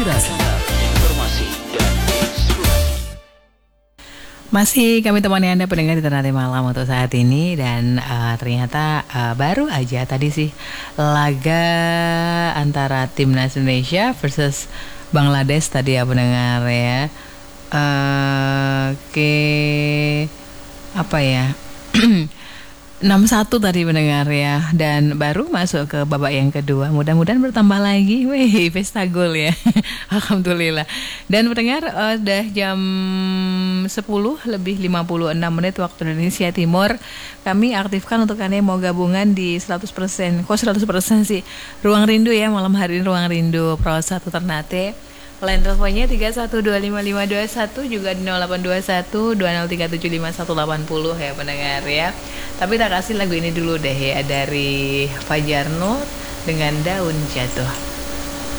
Inspirasi. Informasi dan inspirasi. Masih kami temani Anda pendengar di Ternate Malam untuk saat ini. Dan ternyata baru aja tadi sih laga antara Timnas Indonesia versus Bangladesh tadi ya pendengar ya. Oke, apa ya? 6-1 tadi mendengar ya. Dan baru masuk ke babak yang kedua. Mudah-mudahan bertambah lagi. Wih, pesta gol ya. Alhamdulillah. Dan mendengar udah jam 10:56 waktu Indonesia Timur. Kami aktifkan untuk Anda yang mau gabungan di 100%. Kok 100% sih? Ruang Rindu ya, malam hari ini Ruang Rindu Pro 1 Ternate. Line teleponnya 31255521, juga di 0821 20375180 ya pendengar ya. Tapi tak kasih lagu ini dulu deh ya, dari Fajar Nur dengan Daun Jatuh.